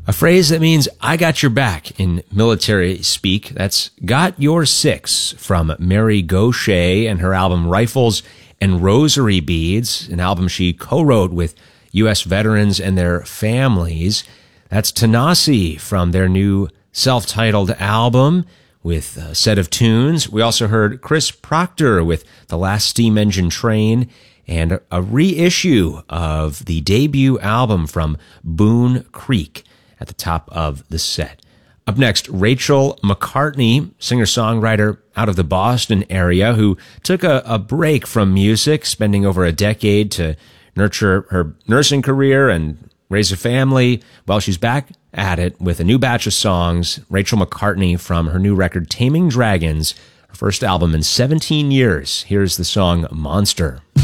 A phrase that means I got your back in military speak. That's Got Your Six from Mary Gauthier and her album Rifles and Rosary Beads, an album she co-wrote with U.S. veterans and their families. That's Tanasi from their new self-titled album with a set of tunes. We also heard Chris Proctor with The Last Steam Engine Train and a reissue of the debut album from Boone Creek at the top of the set. Up next, Rachel McCartney, singer-songwriter out of the Boston area who took a break from music, spending over a decade to nurture her nursing career and raise a family. Well, she's back at it with a new batch of songs. Rachel McCartney from her new record, Taming Dragons, her first album in 17 years. Here's the song Monster.